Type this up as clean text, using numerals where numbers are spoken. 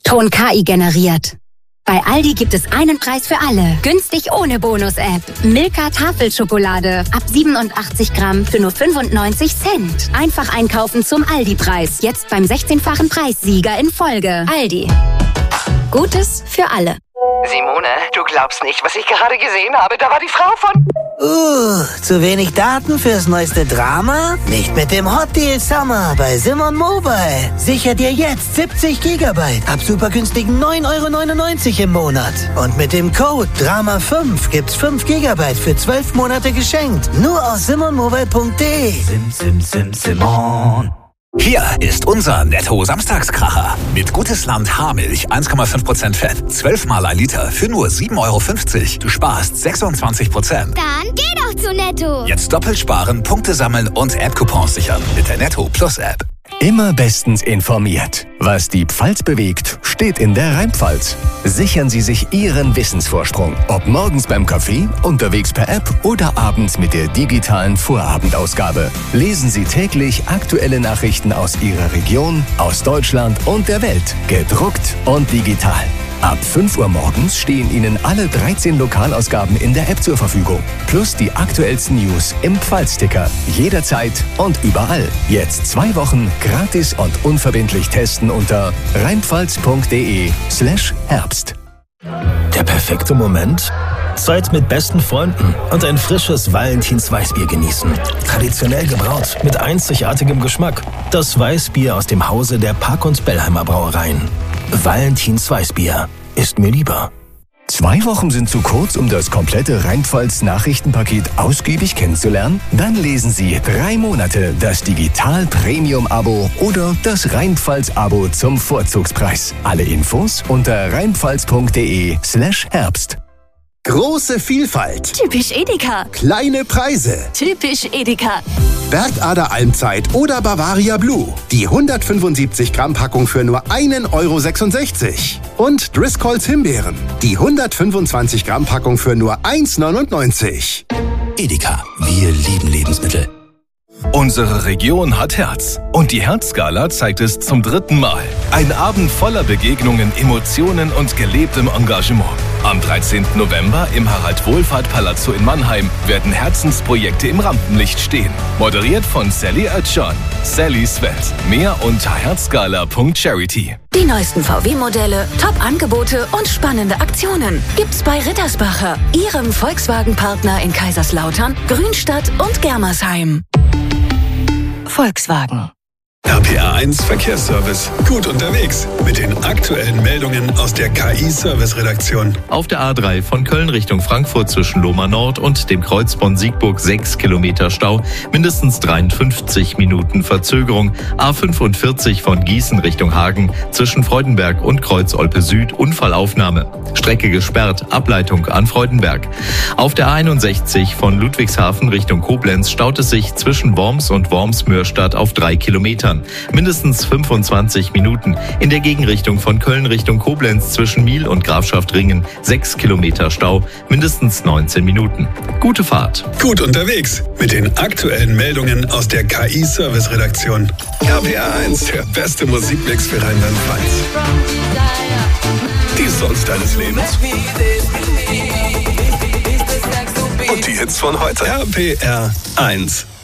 Ton KI generiert. Bei Aldi gibt es einen Preis für alle. Günstig ohne Bonus-App. Milka Tafelschokolade. Ab 87 Gramm für nur 95 Cent. Einfach einkaufen zum Aldi-Preis. Jetzt beim 16-fachen Preissieger in Folge. Aldi. Gutes für alle. Simone, du glaubst nicht, was ich gerade gesehen habe. Da war die Frau von... zu wenig Daten fürs neueste Drama? Nicht mit dem Hot Deal Summer bei Simon Mobile. Sicher dir jetzt 70 Gigabyte ab super günstigen 9,99 € im Monat. Und mit dem Code DRAMA5 gibt's 5 Gigabyte für 12 Monate geschenkt. Nur auf simonmobile.de. Simon. Hier ist unser Netto-Samstagskracher. Mit Gutes Land Haarmilch 1,5% Fett, 12 mal ein Liter für nur 7,50 €. Du sparst 26%. Dann geh doch zu Netto. Jetzt doppelt sparen, Punkte sammeln und App-Coupons sichern mit der Netto Plus App. Immer bestens informiert. Was die Pfalz bewegt, steht in der Rheinpfalz. Sichern Sie sich Ihren Wissensvorsprung. Ob morgens beim Kaffee, unterwegs per App oder abends mit der digitalen Vorabendausgabe. Lesen Sie täglich aktuelle Nachrichten aus Ihrer Region, aus Deutschland und der Welt. Gedruckt und digital. Ab 5 Uhr morgens stehen Ihnen alle 13 Lokalausgaben in der App zur Verfügung. Plus die aktuellsten News im Pfalzticker. Jederzeit und überall. Jetzt 2 Wochen gratis und unverbindlich testen unter rheinpfalz.de/Herbst. Der perfekte Moment? Zeit mit besten Freunden und ein frisches Valentins Weißbier genießen. Traditionell gebraut, mit einzigartigem Geschmack. Das Weißbier aus dem Hause der Park- und Bellheimer Brauereien. Valentins Weißbier ist mir lieber. 2 Wochen sind zu kurz, um das komplette Rheinpfalz-Nachrichtenpaket ausgiebig kennenzulernen? Dann lesen Sie 3 Monate das Digital-Premium-Abo oder das Rheinpfalz-Abo zum Vorzugspreis. Alle Infos unter rheinpfalz.de/Herbst. Große Vielfalt. Typisch Edeka. Kleine Preise. Typisch Edeka. Bergader Almzeit oder Bavaria Blue. Die 175 Gramm Packung für nur 1,66 €. Und Driscolls Himbeeren. Die 125 Gramm Packung für nur 1,99 €. Edeka, wir lieben Lebensmittel. Unsere Region hat Herz. Und die Herzgala zeigt es zum 3. Mal. Ein Abend voller Begegnungen, Emotionen und gelebtem Engagement. Am 13. November im Harald-Wohlfahrt-Palazzo in Mannheim werden Herzensprojekte im Rampenlicht stehen. Moderiert von Sally Oetschan. Sallys Welt. Mehr unter herzgala.charity. Die neuesten VW-Modelle, Top-Angebote und spannende Aktionen gibt's bei Rittersbacher, Ihrem Volkswagen-Partner in Kaiserslautern, Grünstadt und Germersheim. Volkswagen. RPR 1 Verkehrsservice. Gut unterwegs mit den aktuellen Meldungen aus der KI-Service-Redaktion. Auf der A3 von Köln Richtung Frankfurt zwischen Lohmar Nord und dem Kreuz Bonn-Siegburg 6 Kilometer Stau, mindestens 53 Minuten Verzögerung. A45 von Gießen Richtung Hagen zwischen Freudenberg und Kreuz Olpe Süd Unfallaufnahme. Strecke gesperrt, Ableitung an Freudenberg. Auf der A61 von Ludwigshafen Richtung Koblenz staut es sich zwischen Worms und Worms-Mörstadt auf 3 Kilometern. Mindestens 25 Minuten. In der Gegenrichtung von Köln Richtung Koblenz zwischen Miel und Grafschaft Ringen 6 Kilometer Stau, mindestens 19 Minuten. Gute Fahrt. Gut unterwegs mit den aktuellen Meldungen aus der KI-Service-Redaktion. RPR 1, der beste Musikmix für Rheinland-Pfalz. Die Songs deines Lebens. Und die Hits von heute. RPR 1.